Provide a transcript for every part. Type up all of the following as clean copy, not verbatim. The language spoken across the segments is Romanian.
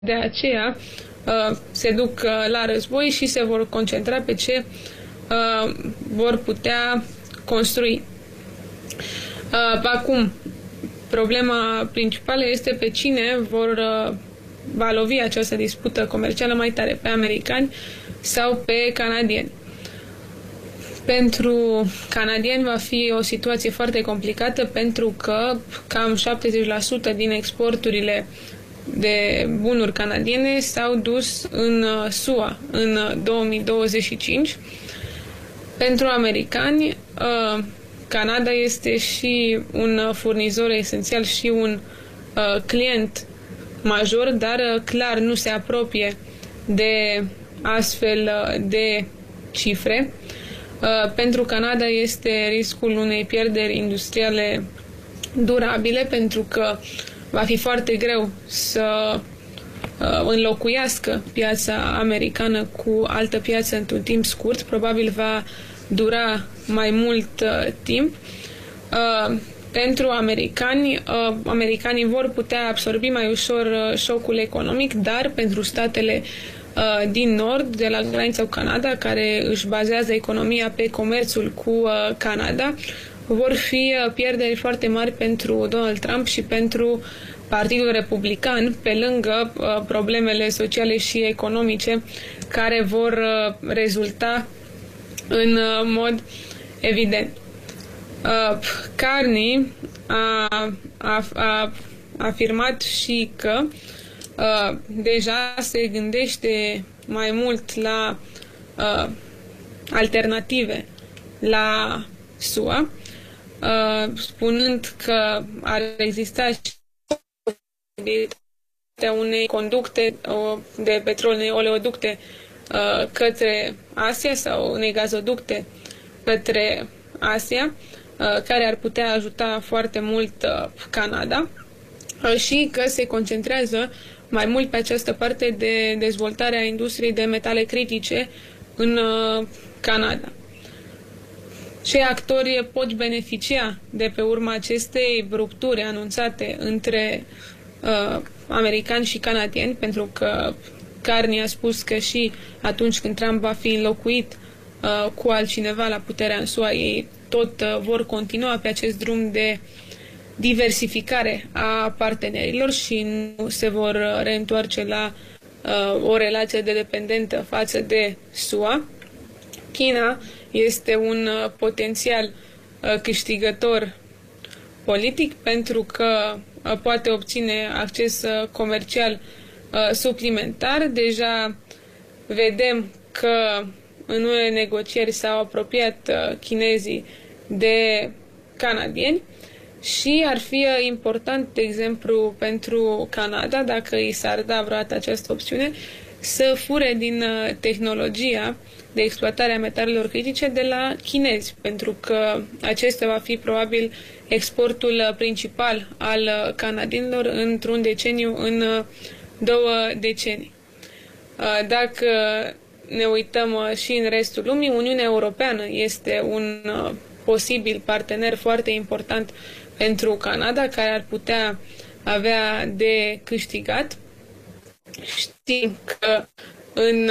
De aceea se duc la război și se vor concentra pe ce vor putea construi. Acum, problema principală este pe cine va lovi această dispută comercială mai tare, pe americani sau pe canadieni. Pentru canadieni va fi o situație foarte complicată pentru că cam 70% din exporturile de bunuri canadiene s-au dus în SUA în 2025. Pentru americani, Canada este și un furnizor esențial și un client major, dar clar nu se apropie de astfel de cifre. Pentru Canada este riscul unei pierderi industriale durabile, pentru că va fi foarte greu să înlocuiască piața americană cu altă piață într-un timp scurt. Probabil va dura mai mult timp. Pentru americanii vor putea absorbi mai ușor șocul economic, dar pentru statele din nord, de la granița cu Canada, care își bazează economia pe comerțul cu Canada, vor fi pierderi foarte mari pentru Donald Trump și pentru Partidul Republican, pe lângă problemele sociale și economice care vor rezulta în mod evident. Carney a afirmat și că deja se gândește mai mult la alternative la SUA, spunând că ar exista și unei conducte de petrol, unei oleoducte către Asia sau unei gazoducte către Asia, care ar putea ajuta foarte mult Canada, și că se concentrează mai mult pe această parte de dezvoltare a industriei de metale critice în Canada. Ce actori pot beneficia de pe urma acestei rupturi anunțate între americani și canadieni, pentru că Carney a spus că și atunci când Trump va fi înlocuit cu altcineva la puterea în SUA, ei tot vor continua pe acest drum de diversificare a partenerilor și nu se vor reîntoarce la o relație de dependentă față de SUA. China este un potențial câștigător politic pentru că poate obține acces comercial suplimentar. Deja vedem că în unele negocieri s-au apropiat chinezii de canadieni și ar fi important, de exemplu, pentru Canada, dacă i s-ar da vreodată această opțiune, să fure din tehnologia de exploatare a metalelor critice de la chinezi, pentru că acesta va fi probabil exportul principal al canadienilor într-un deceniu, în 2 decenii. Dacă ne uităm și în restul lumii, Uniunea Europeană este un posibil partener foarte important pentru Canada, care ar putea avea de câștigat. Știm că în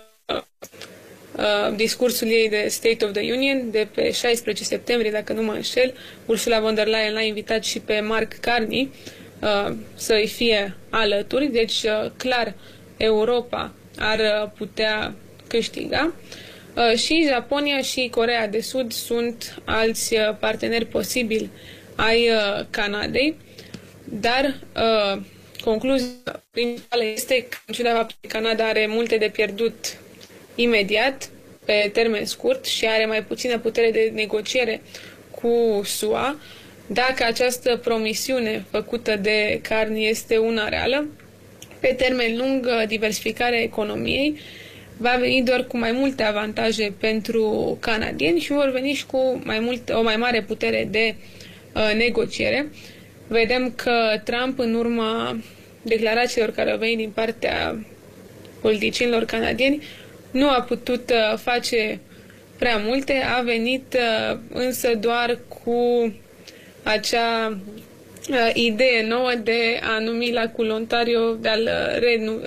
discursul ei de State of the Union de pe 16 septembrie, dacă nu mă înșel, Ursula von der Leyen l-a invitat și pe Mark Carney să-i fie alături, deci clar Europa ar putea câștiga. Și Japonia și Coreea de Sud sunt alți parteneri posibili ai Canadei, dar concluzia principală este că, în ciuda faptului că Canada are multe de pierdut imediat, pe termen scurt, și are mai puțină putere de negociere cu SUA, dacă această promisiune făcută de Carney este una reală, pe termen lung, diversificarea economiei va veni doar cu mai multe avantaje pentru canadieni și vor veni și cu o mai mare putere de negociere. Vedem că Trump, în urma declarațiilor care au venit din partea politicienilor canadieni, nu a putut face prea multe, a venit însă doar cu acea idee nouă de a numi lacul Ontario, de a-l